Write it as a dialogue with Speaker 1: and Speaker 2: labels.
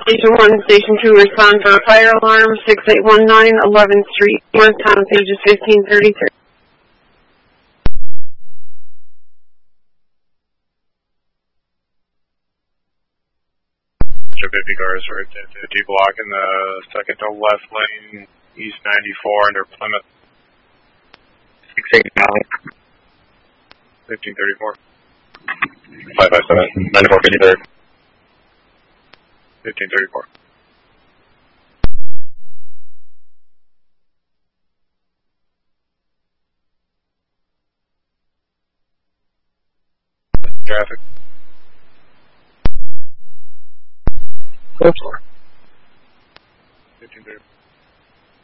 Speaker 1: Station 1, Station 2, respond for a fire alarm, 6819 11th Street North, time pages 1533.
Speaker 2: Fifty cars right at 50 block in the second to left lane, East 94 under Plymouth.
Speaker 3: 689.
Speaker 2: 1534.
Speaker 3: 557. 9453rd.
Speaker 2: 1534. Traffic.
Speaker 3: Go for
Speaker 2: 1534.